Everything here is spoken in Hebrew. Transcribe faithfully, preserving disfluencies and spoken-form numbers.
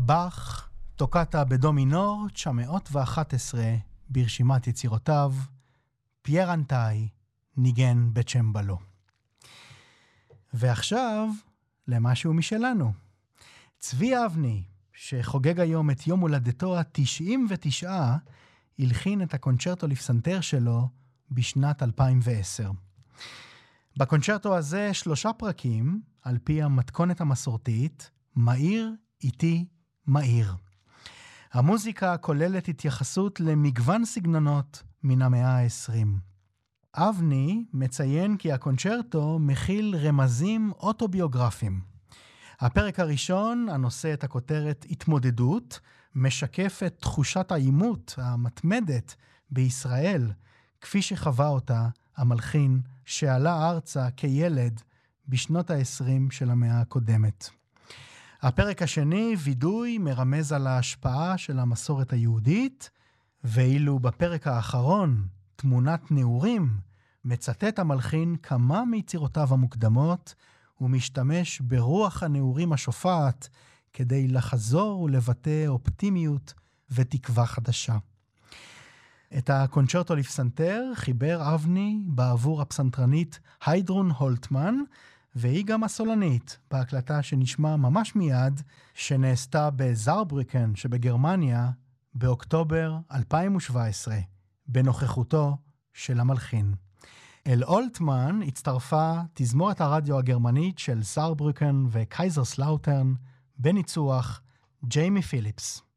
באך, טוקטה בדו מינור, תשע מאות ואחת עשרה ברשימת יצירותיו, פייר אנטאי ניגן בצ'מבלו. ועכשיו למשהו משלנו. צבי אבני, שחוגג היום את יום הולדתו ה-תשעים ותשע, הלחין את הקונצ'רטו לפסנתר שלו בשנת אלפיים ועשר. בקונצ'רטו הזה שלושה פרקים, על פי המתכונת המסורתית, מהיר, איטי, מהיר. המוזיקה כוללת התייחסות למגוון סגנונות מן המאה ה-עשרים. אבני מציין כי הקונצ'רטו מכיל רמזים אוטוביוגרפיים. הפרק הראשון, הנושא את הכותרת התמודדות, משקף את תחושת העימות המתמדת בישראל, כפי שחווה אותה המלחין שעלה ארצה כילד בשנות ה-עשרים של המאה הקודמת. הפרק השני, וידוי, מרמז על ההשפעה של המסורת היהודית, ואילו בפרק האחרון, תמונת נעורים, מצטט המלחין כמה מיצירותיו המוקדמות, ומשתמש ברוח הנעורים השופעת כדי לחזור ולבטא אופטימיות ותקווה חדשה. את הקונצ'רטו לפסנתר חיבר אבני בעבור הפסנתרנית היידרון הולטמן, והיא גם הסולנית בהקלטה שנשמע ממש מיד, שנעשתה בזרבריקן שבגרמניה באוקטובר אלפיים ושבע עשרה, בנוכחותו של המלחין. אל הולטמן הצטרפה תזמורת הרדיו הגרמנית של זרבריקן וקייזרסלאוטרן בניצוח ג'יימי פיליפס.